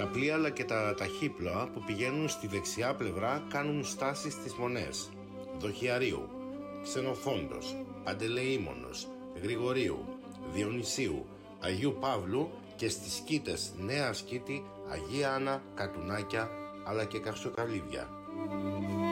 πλοία αλλά και τα ταχύπλοα που πηγαίνουν στη δεξιά πλευρά κάνουν στάση στις μονές Δοχιαρίου, Ξενοφόντος, Παντελεήμονος, Γρηγορίου, Διονυσίου, Αγίου Παύλου και στις σκήτες Νέα Σκήτη, Αγία Άννα, Κατουνάκια αλλά και Καυσοκαλύβια.